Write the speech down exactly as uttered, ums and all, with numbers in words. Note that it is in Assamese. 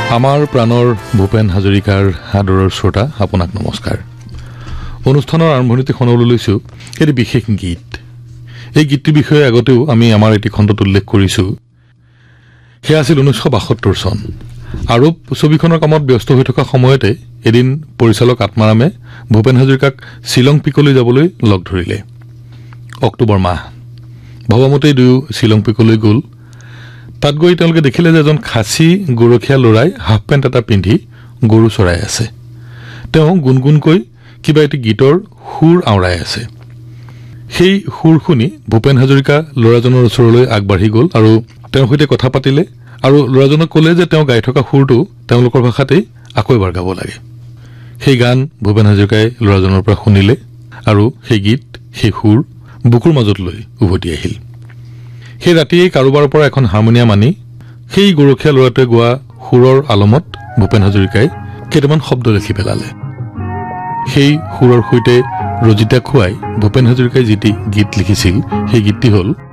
আমাৰ প্ৰাণৰ ভূপেন হাজৰিকাৰ আদৰৰ শ্ৰোতা আপোনাক নমস্কাৰ। অনুষ্ঠানৰ আৰম্ভণিতে শুনাবলৈ লৈছো এটি বিশেষ গীত। এই গীতটিৰ বিষয়ে আগতেও আমি আমাৰ এটি খণ্ডত উল্লেখ কৰিছোঁ। সেয়া আছিল ঊনৈছশ বাসত্তৰ চন। আৰোপ ছবিখনৰ কামত ব্যস্ত হৈ থকা সময়তে এদিন পৰিচালক আত্মাৰামে ভূপেন হাজৰিকাক শ্বিলং পিকলৈ যাবলৈ লগ ধৰিলে। অক্টোবৰ মাহ, ভবামতেই দুয়ো শ্বিলং পিকলৈ গ'ল। তাত গৈ তেওঁলোকে দেখিলে যে এজন খাচী গৰখীয়া ল'ৰাই হাফ পেণ্ট এটা পিন্ধি গৰু চৰাই আছে। তেওঁ গুণগুণকৈ কিবা এটি গীতৰ সুৰ আওৰাই আছে। সেই সুৰ শুনি ভূপেন হাজৰিকা ল'ৰাজনৰ ওচৰলৈ আগবাঢ়ি গ'ল আৰু তেওঁৰ সৈতে কথা পাতিলে আৰু ল'ৰাজনক ক'লে যে তেওঁ গাই থকা সুৰটো তেওঁলোকৰ ভাষাতেই আকৌ এবাৰ গাব লাগে। সেই গান ভূপেন হাজৰিকাই ল'ৰাজনৰ পৰা শুনিলে আৰু সেই গীত, সেই সুৰ বুকুৰ মাজত লৈ উভতি আহিল। সেই ৰাতিয়েই কাৰোবাৰ পৰা এখন হাৰমনিয়াম আনি সেই গৰখীয়া ল'ৰাটোৱে গোৱা সুৰৰ আলমত ভূপেন হাজৰিকাই কেইটামান শব্দ লিখি পেলালে। সেই সুৰৰ সৈতে ৰজিতা খুৱাই ভূপেন হাজৰিকাই যিটি গীত লিখিছিল সেই গীতটি হ'ল